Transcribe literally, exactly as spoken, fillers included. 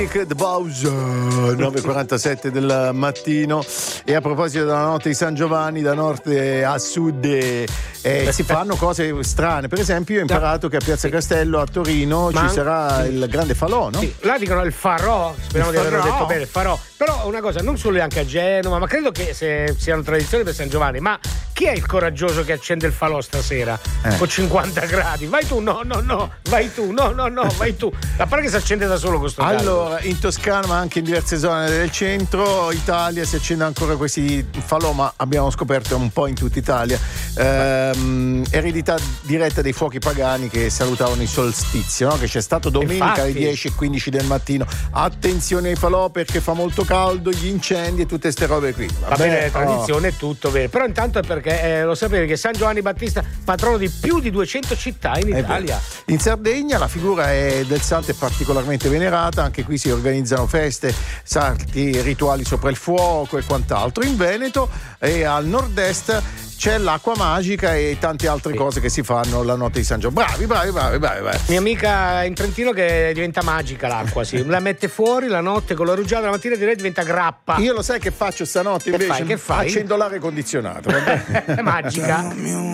The Bowser, nove e quarantasette del mattino. E a proposito della notte di San Giovanni, da nord a sud eh, eh, si fanno cose strane. Per esempio, io ho imparato che a Piazza Castello a Torino Ma ci sarà il grande falò, no? Sì, là dicono il farò, speriamo Il di averlo farò. detto bene, il farò. Però una cosa, non solo anche a Genova, ma credo che se siano tradizioni per San Giovanni, ma chi è il coraggioso che accende il falò stasera? Eh. Con cinquanta gradi? Vai tu, no, no, no, vai tu, no, no, no, vai tu. A parte che si accende da solo questo caldo. Allora, in Toscana, ma anche in diverse zone del centro Italia si accendono ancora questi falò, ma abbiamo scoperto un po' in tutta Italia. Ehm, eredità diretta dei fuochi pagani che salutavano il solstizio, no? Che c'è stato domenica Infatti. alle dieci e quindici del mattino. Attenzione ai falò perché fa molto caldo, gli incendi e tutte ste robe qui. Va bene, oh. tradizione è tutto vero. Però intanto è perché eh, lo sapevi che San Giovanni Battista, patrono di più di duecento città in È Italia. vero. In Sardegna la figura è del santo è particolarmente venerata, anche qui si organizzano feste, sarti, rituali sopra il fuoco e quant'altro. In Veneto e al nord-est c'è l'acqua magica e tante altre Sì. cose che si fanno la notte di San Giovanni. Bravi, bravi, bravi, bravi, bravi. Mia amica in Trentino che diventa magica l'acqua, sì. La mette fuori la notte con la rugiada, la mattina direi diventa grappa. Io lo sai che faccio stanotte Che invece? fai, che fai? Accendo l'aria condizionata. È magica.